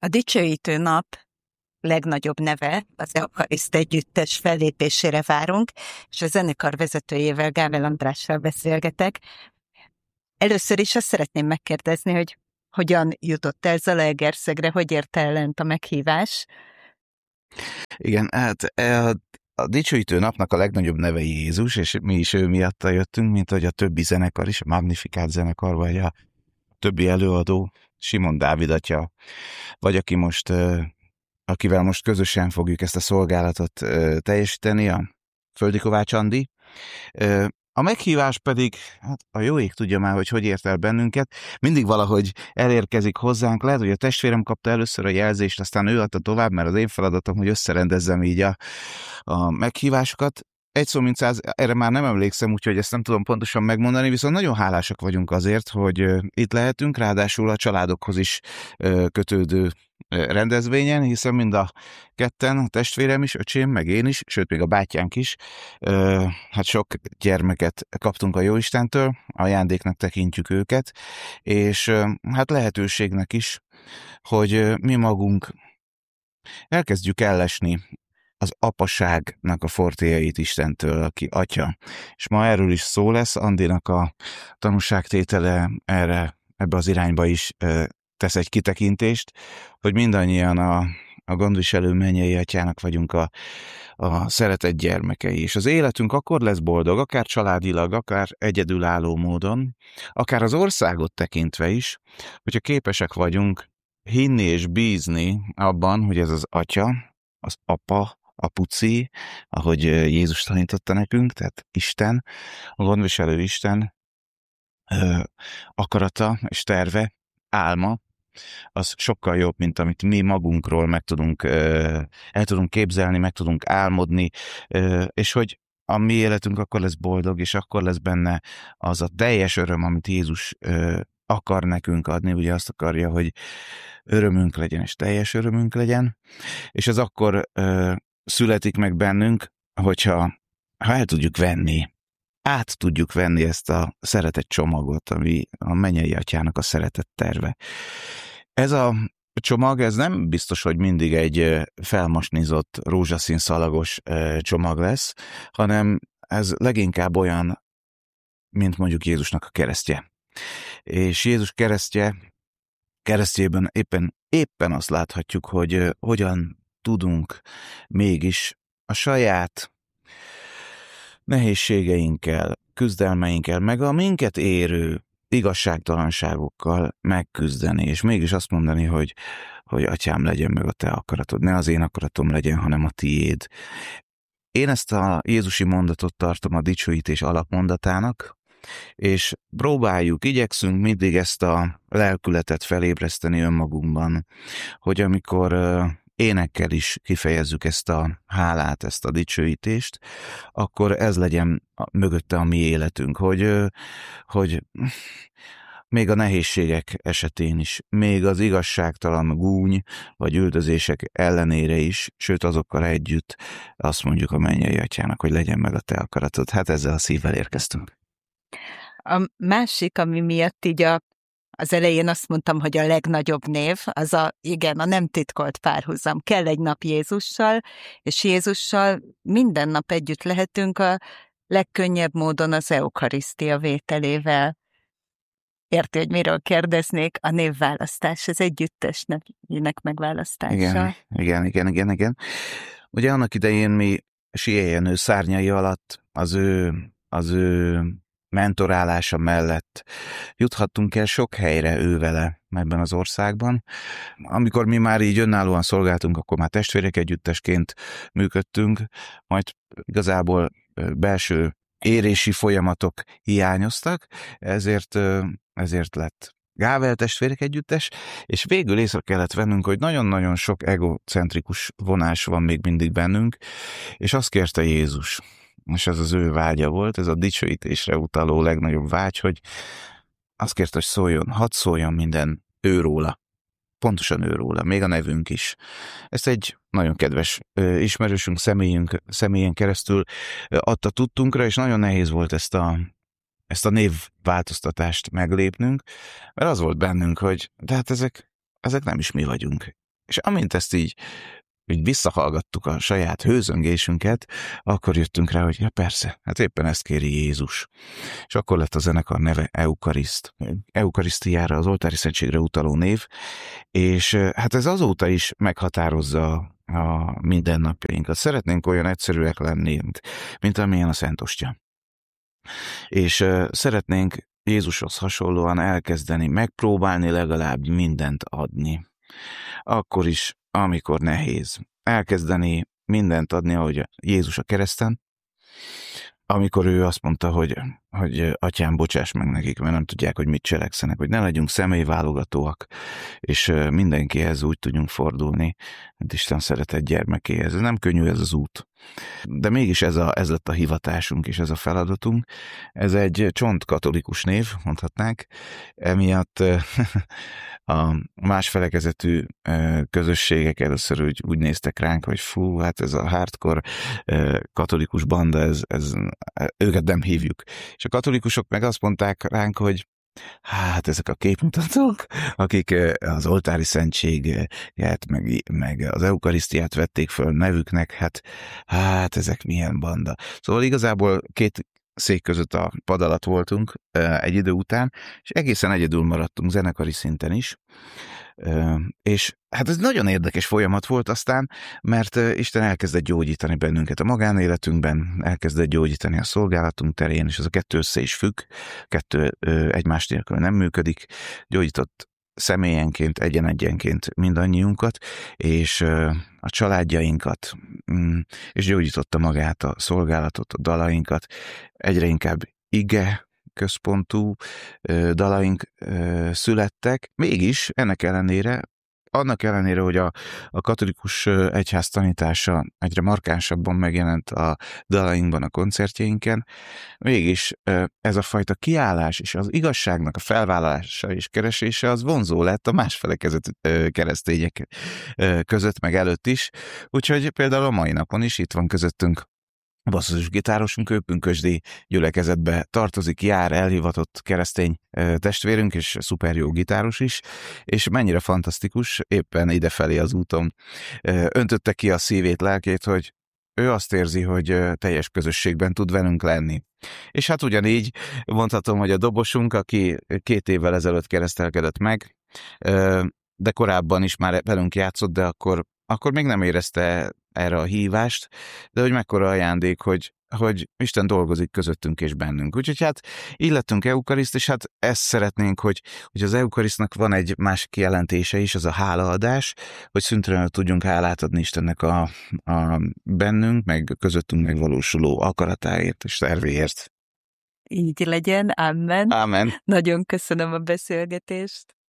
A Dicsőítő Nap legnagyobb neve, az Euchariszt együttes fellépésére várunk, és a zenekar vezetőjével, Gável Andrással beszélgetek. Először is azt szeretném megkérdezni, hogy hogyan jutott el Zalaegerszegre, hogy ért el lent a meghívás? Igen, hát a Dicsőítő Napnak a legnagyobb neve Jézus, és mi is ő miatta jöttünk, mint hogy a többi zenekar is, a Magnificat zenekar, vagy a többi előadó, Simon Dávid atya, vagy akivel most közösen fogjuk ezt a szolgálatot teljesíteni, a Földi Kovács Andi. A meghívás pedig, hát a jó ég tudja már, hogy ért el bennünket, mindig valahogy elérkezik hozzánk, lehet, hogy a testvérem kapta először a jelzést, aztán ő adta tovább, mert az én feladatom, hogy összerendezzem így a meghívásokat. Egy szó mint száz, erre már nem emlékszem, úgyhogy ezt nem tudom pontosan megmondani, viszont nagyon hálásak vagyunk azért, hogy itt lehetünk, ráadásul a családokhoz is kötődő rendezvényen, hiszen mind a ketten, a testvérem is, öcsém, meg én is, sőt, még a bátyánk is, hát sok gyermeket kaptunk a Jóistentől, ajándéknak tekintjük őket, és hát lehetőségnek is, hogy mi magunk elkezdjük ellesni az apaságnak a fortéjait Istentől, aki atya. És ma erről is szó lesz, Andinak a tanúságtétele ebbe az irányba is tesz egy kitekintést, hogy mindannyian a gondviselő mennyei atyának vagyunk a szeretett gyermekei. És az életünk akkor lesz boldog, akár családilag, akár egyedülálló módon, akár az országot tekintve is, hogyha képesek vagyunk hinni és bízni abban, hogy ez az atya, az apa, apuci, ahogy Jézus tanította nekünk, tehát Isten, a gondviselő Isten akarata és terve, álma, az sokkal jobb, mint amit mi magunkról el tudunk képzelni, meg tudunk álmodni, és hogy a mi életünk akkor lesz boldog, és akkor lesz benne az a teljes öröm, amit Jézus akar nekünk adni, ugye azt akarja, hogy örömünk legyen, és teljes örömünk legyen, és ez akkor születik meg bennünk, hogyha el tudjuk venni, át tudjuk venni ezt a szeretett csomagot, ami a mennyei atyának a szeretett terve. Ez a csomag, ez nem biztos, hogy mindig egy felmasnizott, rózsaszín szalagos csomag lesz, hanem ez leginkább olyan, mint mondjuk Jézusnak a keresztje. És Jézus keresztjében éppen azt láthatjuk, hogy hogyan tudunk mégis a saját nehézségeinkkel, küzdelmeinkkel, meg a minket érő igazságtalanságokkal megküzdeni, és mégis azt mondani, hogy atyám, legyen meg a te akaratod, ne az én akaratom legyen, hanem a tiéd. Én ezt a jézusi mondatot tartom a dicsőítés alapmondatának, és igyekszünk mindig ezt a lelkületet felébreszteni önmagunkban, hogy amikor énekkel is kifejezzük ezt a hálát, ezt a dicsőítést, akkor ez legyen mögötte a mi életünk, hogy még a nehézségek esetén is, még az igazságtalan gúny vagy üldözések ellenére is, sőt azokkal együtt azt mondjuk a mennyei atyának, hogy legyen meg a te akaratod. Hát ezzel a szívvel érkeztünk. A másik, ami miatt így az elején azt mondtam, hogy a legnagyobb név, az a nem titkolt párhuzam. Kell egy nap Jézussal, és Jézussal minden nap együtt lehetünk a legkönnyebb módon az eukarisztia vételével. Érti, hogy miről kérdeznék? A névválasztás, az együttes nevnek megválasztása. Igen. Ugye annak idején mi Sielyenő szárnyai alatt az ő mentorálása mellett juthattunk el sok helyre ővele ebben az országban. Amikor mi már így önállóan szolgáltunk, akkor már testvérek együttesként működtünk, majd igazából belső érési folyamatok hiányoztak, ezért lett Gável testvérek együttes, és végül észre kellett vennünk, hogy nagyon-nagyon sok egocentrikus vonás van még mindig bennünk, és azt kérte Jézus, és ez az ő vágya volt, ez a dicsőítésre utaló legnagyobb vágy, hogy azt kérte, hogy hadd szóljon minden őróla, pontosan őróla, még a nevünk is. Ezt egy nagyon kedves ismerősünk személyen keresztül adta tudtunkra, és nagyon nehéz volt ezt a névváltoztatást meglépnünk, mert az volt bennünk, hogy de hát ezek nem is mi vagyunk. És amint ezt így visszahallgattuk a saját hőzöngésünket, akkor jöttünk rá, hogy ja persze, hát éppen ezt kéri Jézus. És akkor lett a zenekar neve Eukariszt. Eukarisztiára, az oltári szentségre utaló név, és hát ez azóta is meghatározza a mindennapjainkat. Szeretnénk olyan egyszerűek lenni, mint amilyen a Szent Ostya. És szeretnénk Jézushoz hasonlóan elkezdeni, megpróbálni legalább mindent adni. Akkor is, amikor nehéz. Elkezdeni mindent adni, ahogy Jézus a kereszten, amikor ő azt mondta, hogy atyám, bocsáss meg nekik, mert nem tudják, hogy mit cselekszenek, hogy ne legyünk személyválogatóak, és mindenkihez úgy tudjunk fordulni, mint Isten szeretett gyermekéhez. Ez nem könnyű ez az út. De mégis ez lett a hivatásunk, és ez a feladatunk. Ez egy csontkatolikus név, mondhatnánk. Emiatt a más felekezetű közösségek először úgy néztek ránk, hogy fú, hát ez a hardcore katolikus banda, ez őket nem hívjuk. És a katolikusok meg azt mondták ránk, hogy hát ezek a képmutatók, akik az oltári szentséget, meg az eukarisztiát vették föl nevüknek, hát ezek milyen banda. Szóval igazából két szék között a pad alatt voltunk egy idő után, és egészen egyedül maradtunk zenekari szinten is. És hát ez nagyon érdekes folyamat volt aztán, mert Isten elkezdett gyógyítani bennünket a magánéletünkben, elkezdett gyógyítani a szolgálatunk terén, és ez a kettő össze is függ, kettő egymás nélkül nem működik, gyógyított személyenként, egyenként mindannyiunkat, és a családjainkat, és gyógyította magát a szolgálatot, a dalainkat, egyre inkább ige központú dalaink születtek, mégis annak ellenére, hogy a katolikus egyház tanítása egyre markánsabban megjelent a dalainkban, a koncertjeinken, mégis ez a fajta kiállás és az igazságnak a felvállalása és keresése az vonzó lett a más felekezett keresztények között, meg előtt is. Úgyhogy például a mai napon is itt van közöttünk a basszusgitárosunk, ő pünkösdi gyülekezetbe tartozik, jár, elhivatott keresztény testvérünk, és szuper jó gitáros is, és mennyire fantasztikus, éppen idefelé az úton öntötte ki a szívét, lelkét, hogy ő azt érzi, hogy teljes közösségben tud velünk lenni. És hát ugyanígy mondhatom, hogy a dobosunk, aki 2 évvel ezelőtt keresztelkedett meg, de korábban is már velünk játszott, de akkor még nem érezte erre a hívást, de hogy mekkora ajándék, hogy Isten dolgozik közöttünk és bennünk. Úgyhogy hát így lettünk eukariszt, és hát ezt szeretnénk, hogy az eukarisztnak van egy másik kijelentése is, az a hálaadás, hogy szüntelen tudjunk hálát adni Istennek a bennünk, meg közöttünk megvalósuló akaratáért és tervéért. Így legyen, amen. Amen. Nagyon köszönöm a beszélgetést.